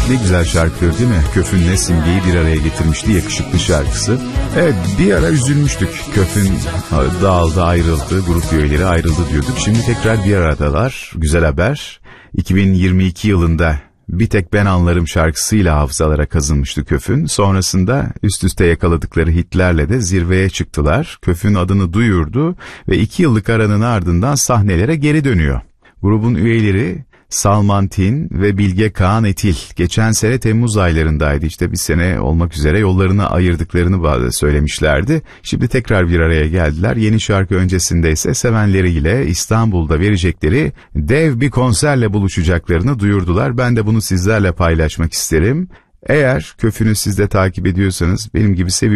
Ne güzel şarkıdır değil mi? Köfün'le Simge'yi bir araya getirmişti, yakışıklı şarkısı. Evet, bir ara üzülmüştük. Köfün dağıldı, ayrıldı, grup üyeleri ayrıldı diyorduk. Şimdi tekrar bir aradalar. Güzel haber. 2022 yılında Bir Tek Ben Anlarım şarkısıyla hafızalara kazınmıştı Köfün. Sonrasında üst üste yakaladıkları hitlerle de zirveye çıktılar. Köfün adını duyurdu ve 2 yıllık aranın ardından sahnelere geri dönüyor. Grubun üyeleri Salman Tin ve Bilge Kağan Etil geçen sene Temmuz aylarındaydı, işte bir sene olmak üzere yollarını ayırdıklarını söylemişlerdi. Şimdi tekrar bir araya geldiler. Yeni şarkı öncesinde ise sevenleriyle İstanbul'da verecekleri dev bir konserle buluşacaklarını duyurdular. Ben de bunu sizlerle paylaşmak isterim. Eğer Köfün'ü siz de takip ediyorsanız, benim gibi seviyorsanız